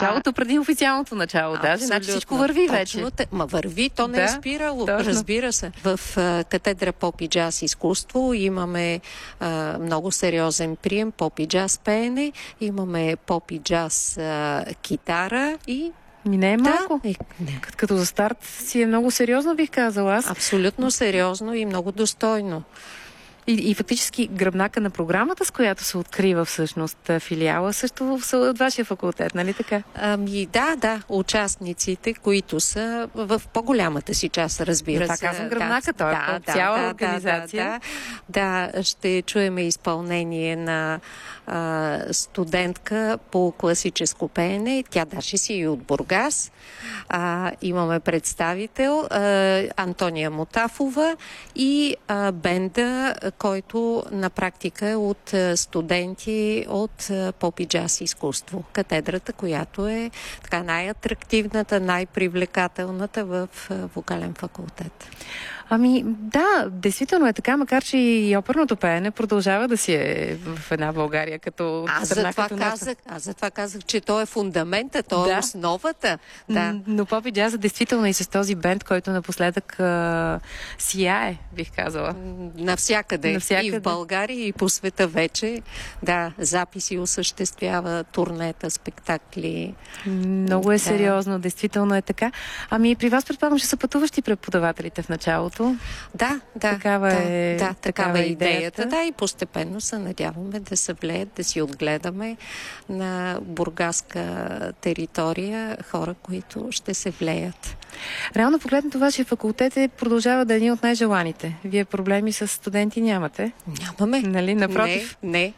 началото преди официалното начало. Даже, значи всичко върви вече. Върви, то не е спирало. Точно. Разбира се. В катедра поп и джаз изкуство имаме много сериозен прием поп и джаз пеене, имаме поп и джаз китара и не е малко. Като за старт си е много сериозно, бих казала аз. Абсолютно сериозно и много достойно. И фактически гръбнака на програмата, с която се открива всъщност филиала, също от вашия факултет, нали така? Да. Участниците, които са в по-голямата си част, разбира се. Това казвам гръбнака, той е цяла организация. Да, ще чуем изпълнение на студентка по класическо пеене. Тя даже си и от Бургас. Имаме представител Антония Мотафова и бенда, който на практика е от студенти от поп и джаз изкуство. Катедрата, която е така най-атрактивната, най-привлекателната в вокален факултет. Да, действително е така, макар че и оперното пеене продължава да си е в една България като затова казах, че то е фундамента, то е основата. Да. Но поп и джаза действително и с този бенд, който напоследък сияе, бих казала. Навсякъде. И в България, и по света вече. Да, записи осъществява, турнета, спектакли. Много е сериозно, действително е така. При вас предполагам, че са пътуващи преподавателите в началото. Да. Такава е идеята. Да, и постепенно се надяваме да се влеят, да си отгледаме на бургаска територия хора, които ще се влеят. Реално погледнато, вашия факултет продължава да е един от най-желаните. Вие проблеми с студенти нямате? Нямаме. Нали, напротив? Не.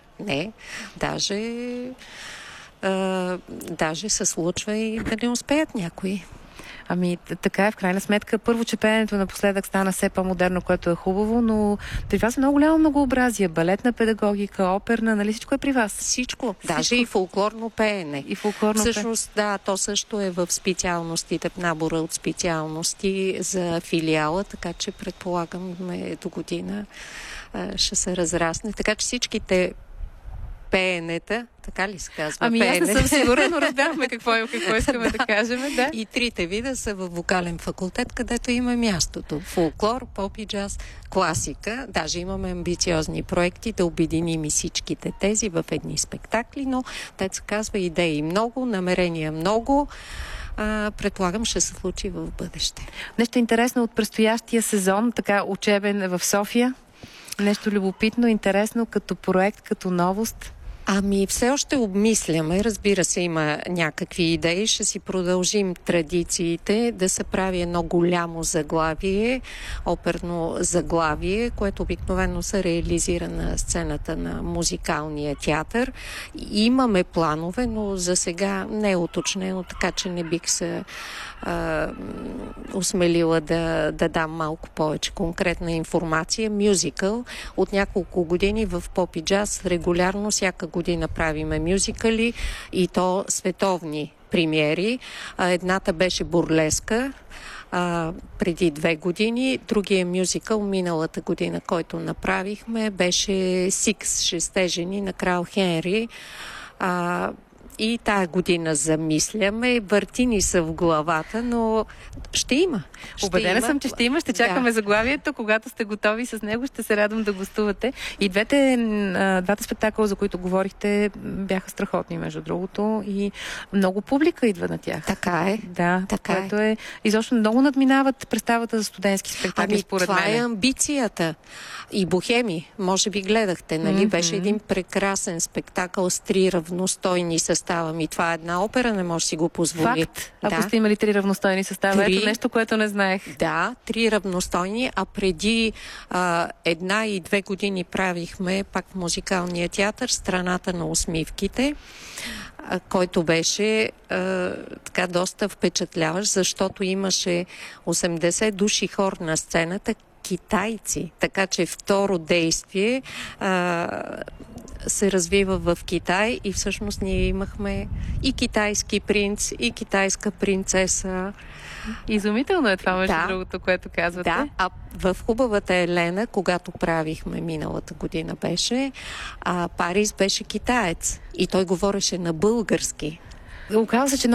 Даже се случва и да не успеят някои. Така е, в крайна сметка. Първо, че пеенето напоследък стана все по-модерно, което е хубаво, но при вас е много голямо многообразие. Балетна педагогика, оперна, нали всичко е при вас? Всичко. Даже и фолклорно пеене. Всъщност, то също е в специалностите, в набора от специалности за филиала, така че предполагаме до година ще се разрасне. Така че всичките пеенета, така ли се казва? Аз не съм сигурна, но разбрахме какво искаме да кажем. Да. И трите вида са в вокален факултет, където има мястото. Фолклор, поп и джаз, класика. Даже имаме амбициозни проекти да обединим и всичките тези в едни спектакли, но те се казва идеи много, намерения много. Предполагам, ще се случи в бъдеще. Нещо интересно от предстоящия сезон, така учебен в София? Нещо любопитно, интересно като проект, като новост? Все още обмисляме. Разбира се, има някакви идеи. Ще си продължим традициите да се прави едно голямо заглавие, оперно заглавие, което обикновено се реализира на сцената на музикалния театър. Имаме планове, но за сега не е уточнено, така че не бих се осмелила да дам малко повече конкретна информация. Мюзикъл. От няколко години в поп и джаз регулярно всяка година правиме мюзикали и то световни премиери. Едната беше бурлеска преди 2 години. Другия мюзикъл миналата година, който направихме, беше Сикс, 6 жени на крал Хенри. И тая година замисляме, върти ни са в главата, но ще има. Убедена съм, че ще има. Ще чакаме заглавието. Когато сте готови с него, ще се радвам да гостувате. И двата спектакъла, за които говорихте, бяха страхотни, между другото. И много публика идва на тях. Така е. Да, което е. Изобщо много надминават представата за студентски спектакли, според мен. Това е амбицията. И Бохеми, може би гледахте, нали? Беше един прекрасен спектакъл с 3 равностойни състава. Това е една опера, не може да си го позволи. Факт. Ако сте имали 3 равностойни състава, ето нещо, което не знаех. Да, 3 равностойни, а преди 1 и 2 години правихме пак в музикалния театър Страната на усмивките, който беше така доста впечатляващ, защото имаше 80 души хор на сцената, китайци. Така че второ действие се развива в Китай и всъщност ние имахме и китайски принц, и китайска принцеса. Изумително е това, между другото, което казвате. Да, а в хубавата Елена, когато правихме миналата година беше, Парис беше китаец и той говореше на български. Оказва се, че